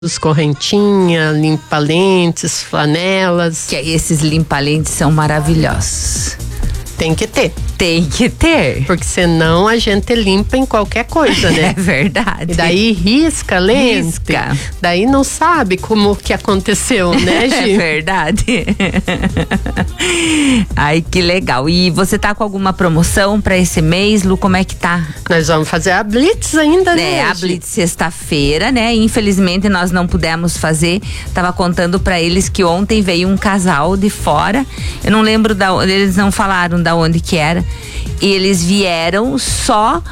correntinha, limpa-lentes, flanelas. Que esses limpa-lentes são maravilhosos. Tem que ter. Tem que ter. Porque senão a gente limpa em qualquer coisa, né? É verdade. E daí risca lente. Risca. Daí não sabe como que aconteceu, né, Gi? É verdade. Ai, que legal. E você tá com alguma promoção pra esse mês, Lu? Como é que tá? Nós vamos fazer a Blitz ainda, né? A Blitz sexta-feira, né? Infelizmente nós não pudemos fazer. Tava contando pra eles que ontem veio um casal de fora. Eu não lembro eles não falaram da onde que era. E eles vieram só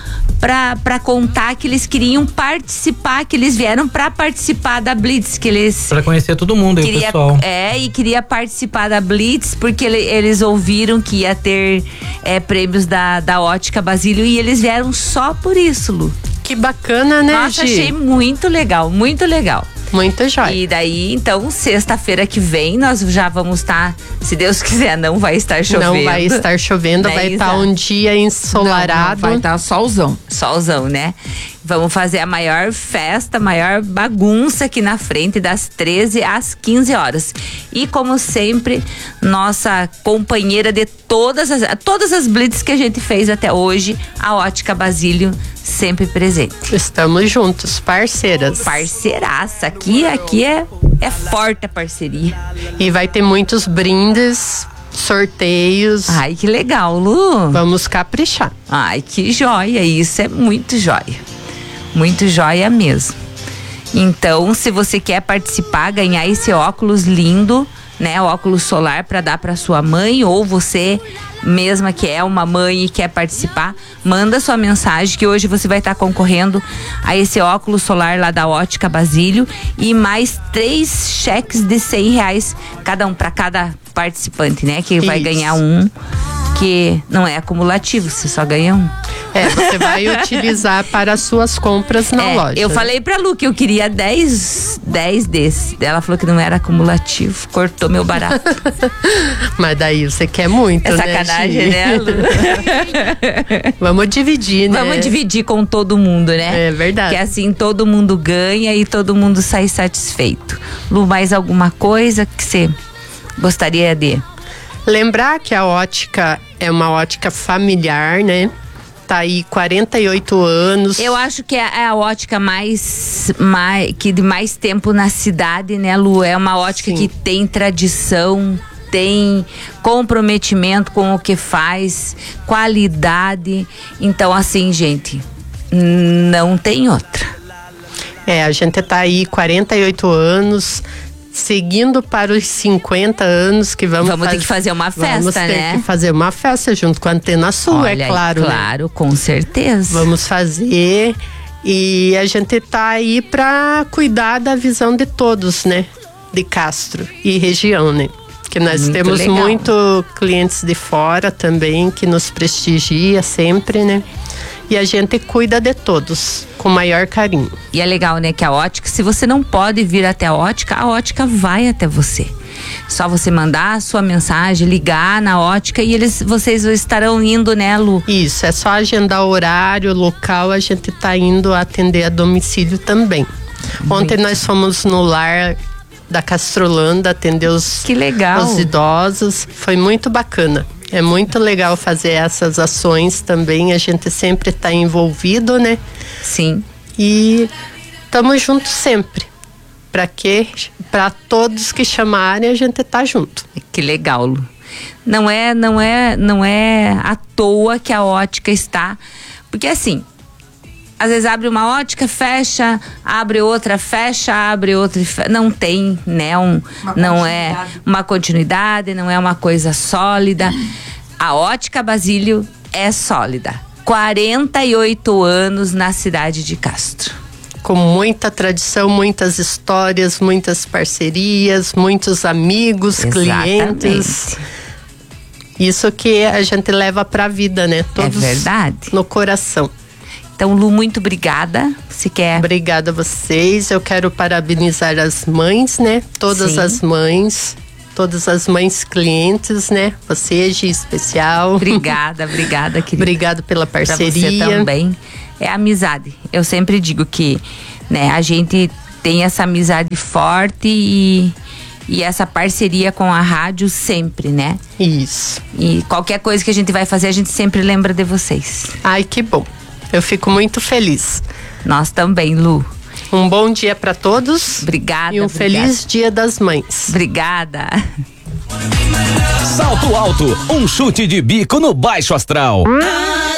pra contar que eles queriam participar, que eles vieram pra participar da Blitz, que eles... Pra conhecer todo mundo aí, pessoal. E queria participar da Blitz porque eles ouviram que ia ter prêmios da Ótica Basílio e eles vieram só por isso, Lu. Que bacana, né, Nossa, Gi? achei muito legal, muito legal. Muito jóia. E daí, então, sexta-feira que vem, nós já vamos estar, se Deus quiser, não vai estar chovendo. Não vai estar chovendo, né, vai estar um dia ensolarado. Não, vai estar solzão. Solzão, né? Vamos fazer a maior festa, maior bagunça aqui na frente, das 13 às 15 horas. E como sempre, nossa companheira de todas as blitz que a gente fez até hoje, a Ótica Basílio, sempre presente. Estamos juntos, parceiras. Parceiraça, aqui é forte a parceria. E vai ter muitos brindes, sorteios. Ai, que legal, Lu. Vamos caprichar. Ai, que joia, isso é muito joia. Muito joia mesmo. Então, se você quer participar, ganhar esse óculos lindo, né, óculos solar para dar para sua mãe, ou você mesma que é uma mãe e quer participar, manda sua mensagem que hoje você vai estar concorrendo a esse óculos solar lá da Ótica Basílio e mais 3 cheques de R$100 cada um para cada participante, né, que vai ganhar um, que não é acumulativo, você só ganha um. Você vai utilizar para as suas compras na loja. Eu falei pra Lu que eu queria 10 desses. Ela falou que não era acumulativo. Cortou meu barato. Mas daí você quer muito, é né, sacanagem, né, Lu? Vamos dividir, né? Vamos dividir com todo mundo, né? É verdade. Que assim todo mundo ganha e todo mundo sai satisfeito. Lu, mais alguma coisa que você gostaria de... Lembrar que a ótica é uma ótica familiar, né? Tá aí 48 anos. Eu acho que é a ótica que de mais tempo na cidade, né, Lu? É uma ótica que tem tradição, tem comprometimento com o que faz, qualidade. Então, assim, gente, não tem outra. A gente tá aí 48 anos, seguindo para os 50 anos que vamos ter que fazer uma festa, né? Vamos ter que fazer uma festa junto com a Antena Sul, olha, claro. Claro, né? Com certeza. Vamos fazer e a gente tá aí para cuidar da visão de todos, né? De Castro e região, né? Que nós muito temos legal. muito clientes de fora também que nos prestigia sempre, né? E a gente cuida de todos com maior carinho. E é legal, né, que a ótica, se você não pode vir até a ótica vai até você. Só você mandar a sua mensagem, ligar na ótica e vocês estarão indo, né, Lu? Isso, é só agendar o horário, local, a gente tá indo atender a domicílio também. Ontem nós fomos no lar da Castrolanda atender os idosos, foi muito bacana. É muito legal fazer essas ações também, a gente sempre tá envolvido, né? Sim. E estamos juntos sempre. Para todos que chamarem, a gente tá junto. Que legal, Lu. Não é à toa que a ótica está, porque assim, às vezes abre uma ótica, fecha, abre outra, fecha, abre outra, não tem, né, não é uma continuidade, não é uma coisa sólida. A Ótica Basílio é sólida. 48 anos na cidade de Castro. Com muita tradição, muitas histórias, muitas parcerias, muitos amigos, clientes. Isso que a gente leva pra vida, né? Todos verdade. No coração. Então, Lu, muito obrigada. Se quer... Obrigada a vocês. Eu quero parabenizar as mães, né? Todas as mães clientes, né? Você, Gi, especial. Obrigada, querida. Obrigado pela parceria. Pra você também. É amizade. Eu sempre digo que, né, a gente tem essa amizade forte e essa parceria com a rádio sempre, né? Isso. E qualquer coisa que a gente vai fazer, a gente sempre lembra de vocês. Ai, que bom. Eu fico muito feliz. Nós também, Lu. Um bom dia para todos. Obrigada. E feliz Dia das Mães. Obrigada. Salto Alto, um chute de bico no baixo astral.